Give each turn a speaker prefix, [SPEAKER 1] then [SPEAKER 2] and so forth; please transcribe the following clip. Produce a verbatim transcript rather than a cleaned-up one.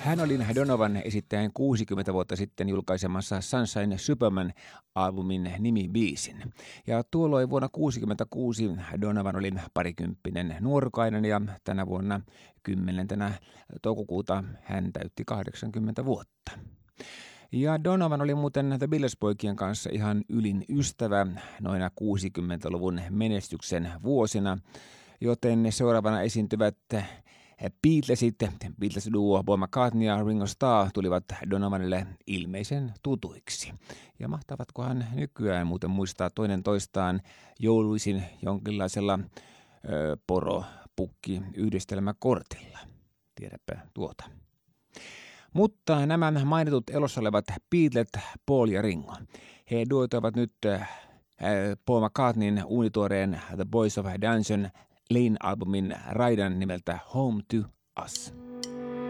[SPEAKER 1] Hän oli Donovan esittäjän kuusikymmentä vuotta sitten julkaisemassa Sunshine Superman-albumin nimibiisin. Ja tuolloin vuonna kuusikymmentäkuusi Donovan oli parikymppinen nuorukainen ja tänä vuonna kymmenentenä toukokuuta hän täytti kahdeksankymmentä vuotta. Ja Donovan oli muuten The Beatles-poikien kanssa ihan ylin ystävä noina kuusikymmentäluvun menestyksen vuosina, joten seuraavana esiintyvät Beatlesit, Beatles-duo Paul McCartney ja Ringo Starr tulivat Donovanille ilmeisen tutuiksi. Ja mahtavatkohan nykyään muuten muistaa toinen toistaan jouluisin jonkinlaisella ö, poro-pukki-yhdistelmäkortilla. Tiedäpä tuota. Mutta nämä mainitut elossa olevat Beatles, Paul ja Ringo. He duetoivat nyt äh, Paul McCartneyn uunituoreen The Boys of Dungeon Lane-albumin raidan nimeltä Home to Us.